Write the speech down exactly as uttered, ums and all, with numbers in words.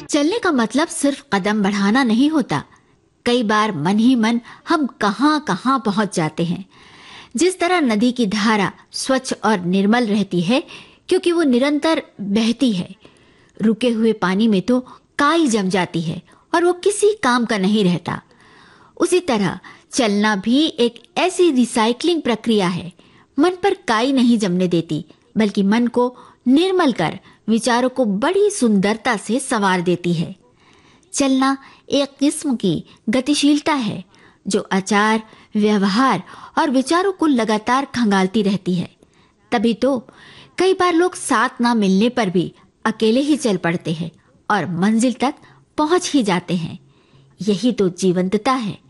चलने का मतलब सिर्फ कदम बढ़ाना नहीं होता। कई बार मन ही मन हम कहां कहां पहुंच जाते हैं। जिस तरह नदी की धारा स्वच्छ और निर्मल रहती है क्योंकि वो निरंतर बहती है, रुके हुए पानी में तो काई जम जाती है और वो किसी काम का नहीं रहता। उसी तरह चलना भी एक ऐसी रिसाइकलिंग प्रक्रिया है। मन पर काई नहीं जमने देती, बल्कि मन को निर्मल कर विचारों को बड़ी सुंदरता से संवार देती है। चलना एक किस्म की गतिशीलता है जो आचार, व्यवहार और विचारों को लगातार खंगालती रहती है। तभी तो कई बार लोग साथ ना मिलने पर भी अकेले ही चल पड़ते हैं और मंजिल तक पहुंच ही जाते हैं। यही तो जीवंतता है।